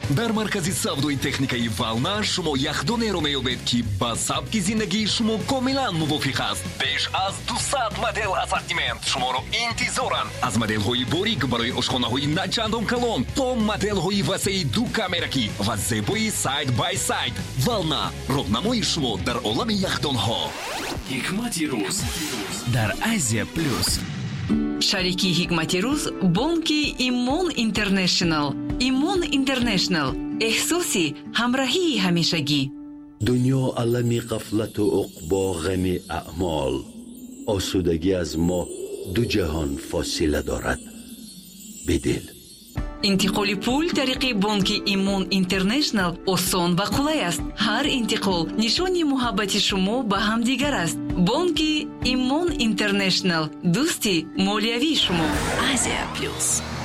дар маркази савдои техникаи Вална шумо яхдонеро меёбед ки ба сабки зиндагии шумо комилан мувофиқ аст. беш аз 200 модел ассортимент шуморо интизоранд. аз моделҳои борик барои ошхонаҳои начандон калон то моделҳои васеи ду камеракӣ ва зебои сайд бай сайд. Вална, роҳнамои шумо дар олами яхдонҳо. ҳикмати рӯз дар Азия плюс. шарики ҳикмати рӯз бонки Имон Интернешнл. Имон Интернешнл, эҳсоси ҳамроҳии ҳамешагӣ. дунё алами ғафлату уқбо ғами аъмол. осудагӣ аз мо ду ҷаҳон фосила дорад. бидил интиқоли пул тариқи бонки Имон Интернешнл осон ва қулай аст. ҳар интиқол нишони муҳаббати шумо ба ҳамдигар аст. бонки Имон Интернешнл, дӯсти молиявии шумо. Азия плюс.